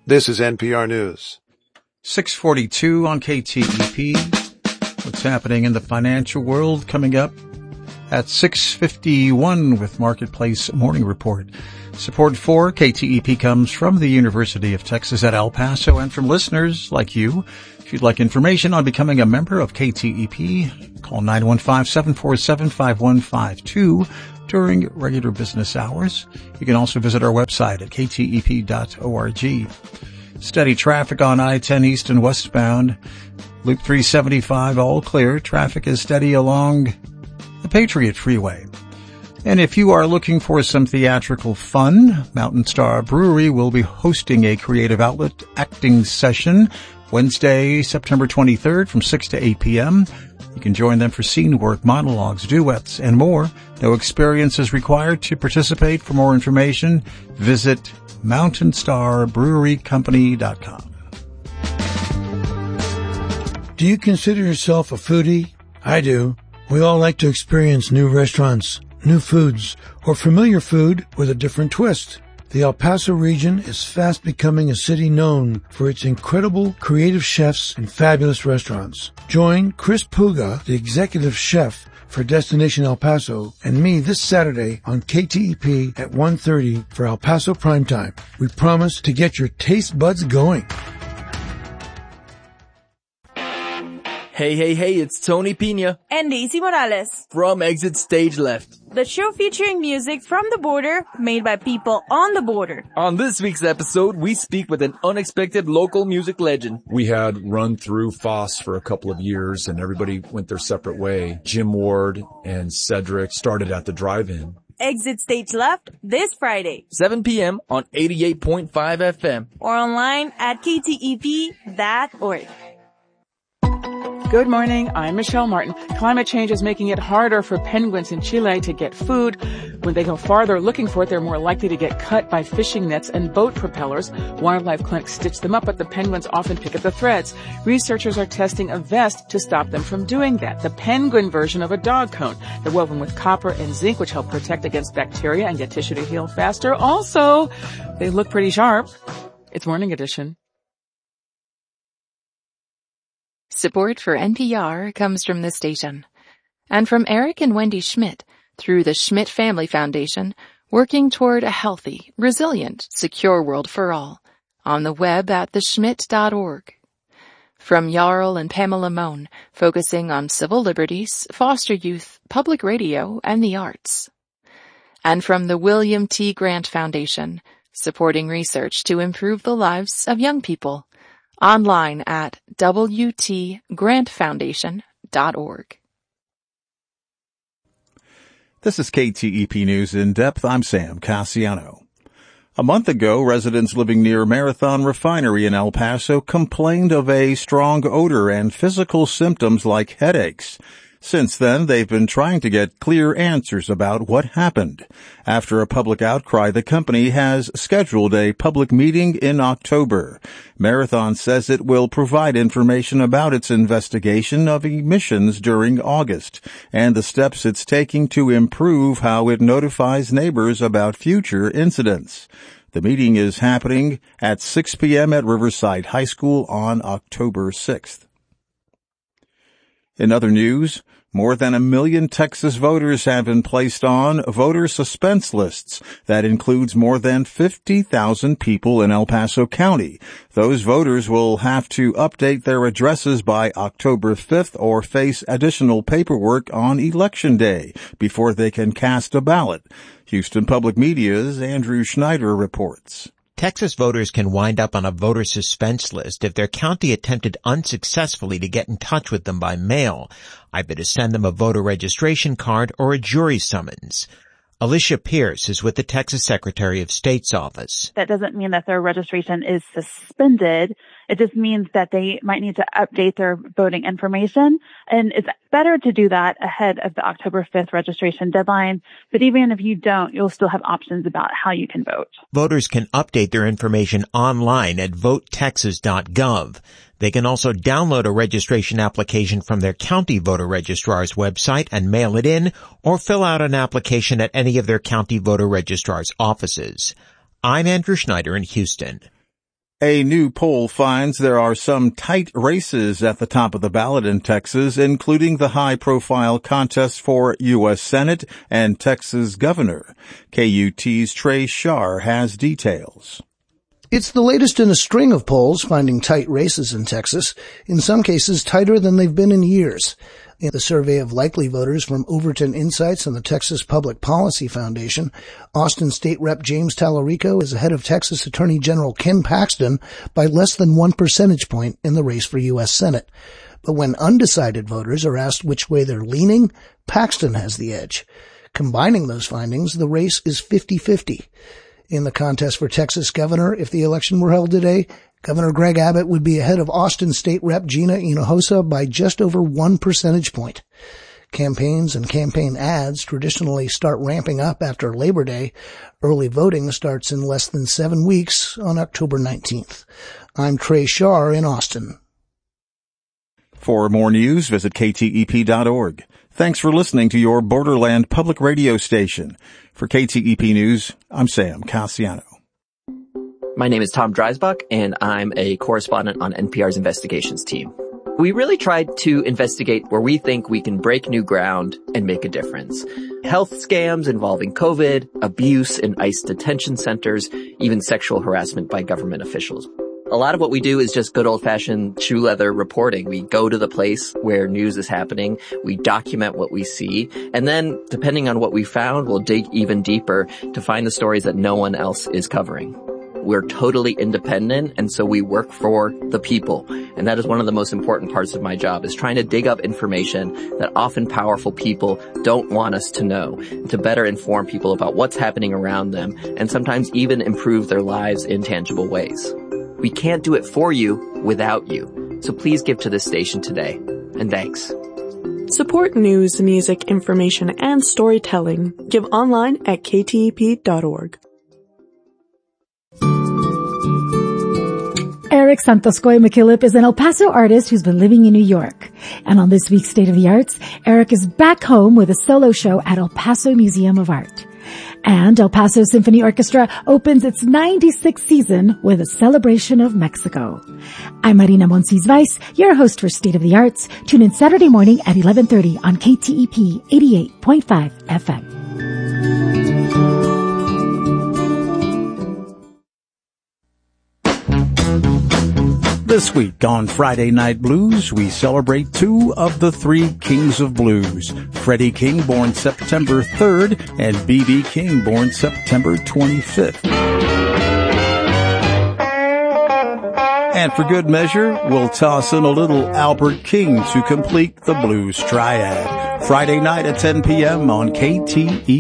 This is NPR News. 642 on KTEP. What's happening in the financial world coming up at 6:51 with Marketplace Morning Report. Support for KTEP comes from the University of Texas at El Paso and from listeners like you. If you'd like information on becoming a member of KTEP, call 915-747-5152 during regular business hours. You can also visit our website at ktep.org. Steady traffic on I-10 east and westbound. Loop 375 all clear. Traffic is steady along the Patriot Freeway. And if you are looking for some theatrical fun, Mountain Star Brewery will be hosting a creative outlet acting session Wednesday, September 23rd from 6 to 8 p.m. You can join them for scene work, monologues, duets, and more. No experience is required to participate. For more information, visit mountainstar.brewerycompany.com. Do you consider yourself a foodie? I do. We all like to experience new restaurants, new foods, or familiar food with a different twist. The El Paso region is fast becoming a city known for its incredible creative chefs and fabulous restaurants. Join Chris Puga, the executive chef for Destination El Paso, and me this Saturday on KTEP at 1:30 for El Paso Primetime. We promise to get your taste buds going. Hey, it's Tony Pina and Daisy Morales from Exit Stage Left, the show featuring music from the border made by people on the border. On this week's episode, we speak with an unexpected local music legend. We had run through Foss for a couple of years and everybody went their separate way. Jim Ward and Cedric started at the drive-in. Exit Stage Left this Friday, 7 p.m. on 88.5 FM or online at ktep.org. Good morning, I'm Michelle Martin. Climate change is making it harder for penguins in Chile to get food. When they go farther looking for it, they're more likely to get cut by fishing nets and boat propellers. Wildlife clinics stitch them up, but the penguins often pick at the threads. Researchers are testing a vest to stop them from doing that. The penguin version of a dog cone. They're woven with copper and zinc, which help protect against bacteria and get tissue to heal faster. Also, they look pretty sharp. It's Morning Edition. Support for NPR comes from this station and from Eric and Wendy Schmidt through the Schmidt Family Foundation, working toward a healthy, resilient, secure world for all on the web at theschmidt.org. From Jarl and Pamela Mohn, focusing on civil liberties, foster youth, public radio, and the arts. And from the William T. Grant Foundation, supporting research to improve the lives of young people. Online at wtgrantfoundation.org. This is KTEP News in Depth. I'm Sam Cassiano. A month ago, residents living near Marathon Refinery in El Paso complained of a strong odor and physical symptoms like headaches. Since then, they've been trying to get clear answers about what happened. After a public outcry, the company has scheduled a public meeting in October. Marathon says it will provide information about its investigation of emissions during August and the steps it's taking to improve how it notifies neighbors about future incidents. The meeting is happening at 6 p.m. at Riverside High School on October 6th. In other news, more than 1 million Texas voters have been placed on voter suspense lists. That includes more than 50,000 people in El Paso County. Those voters will have to update their addresses by October 5th or face additional paperwork on Election Day before they can cast a ballot. Houston Public Media's Andrew Schneider reports. Texas voters can wind up on a voter suspense list if their county attempted unsuccessfully to get in touch with them by mail, either to send them a voter registration card or a jury summons. Alicia Pierce is with the Texas Secretary of State's office. That doesn't mean that their registration is suspended. It just means that they might need to update their voting information. And it's better to do that ahead of the October 5th registration deadline. But even if you don't, you'll still have options about how you can vote. Voters can update their information online at votetexas.gov. They can also download a registration application from their county voter registrar's website and mail it in, or fill out an application at any of their county voter registrar's offices. I'm Andrew Schneider in Houston. A new poll finds there are some tight races at the top of the ballot in Texas, including the high-profile contest for U.S. Senate and Texas governor. KUT's Trey Shar has details. It's the latest in a string of polls finding tight races in Texas, in some cases tighter than they've been in years. In the survey of likely voters from Overton Insights and the Texas Public Policy Foundation, Austin State Rep James Tallarico is ahead of Texas Attorney General Ken Paxton by less than 1 percentage point in the race for U.S. Senate. But when undecided voters are asked which way they're leaning, Paxton has the edge. Combining those findings, the race is 50-50. In the contest for Texas governor, if the election were held today, Governor Greg Abbott would be ahead of Austin State Rep Gina Hinojosa by just over 1 percentage point. Campaigns and campaign ads traditionally start ramping up after Labor Day. Early voting starts in less than 7 weeks on October 19th. I'm Trey Shar in Austin. For more news, visit ktep.org. Thanks for listening to your Borderland Public Radio station. For KTEP News, I'm Sam Cassiano. My name is Tom Dreisbach, and I'm a correspondent on NPR's investigations team. We really tried to investigate where we think we can break new ground and make a difference. Health scams involving COVID, abuse in ICE detention centers, even sexual harassment by government officials. A lot of what we do is just good old-fashioned shoe leather reporting. We go to the place where news is happening, we document what we see, and then, depending on what we found, we'll dig even deeper to find the stories that no one else is covering. We're totally independent, and so we work for the people. And that is one of the most important parts of my job, is trying to dig up information that often powerful people don't want us to know, to better inform people about what's happening around them, and sometimes even improve their lives in tangible ways. We can't do it for you without you. So please give to this station today. And thanks. Support news, music, information, and storytelling. Give online at ktep.org. Eric Santoscoy McKillip is an El Paso artist who's been living in New York. And on this week's State of the Arts, Eric is back home with a solo show at El Paso Museum of Art. And El Paso Symphony Orchestra opens its 96th season with a celebration of Mexico. I'm Marina Monsis-Weiss, your host for State of the Arts. Tune in Saturday morning at 11:30 on KTEP 88.5 FM. This week on Friday Night Blues, we celebrate 2 of the 3 kings of blues, Freddie King, born September 3rd, and B.B. King, born September 25th. And for good measure, we'll toss in a little Albert King to complete the blues triad. Friday night at 10 p.m. on KTE.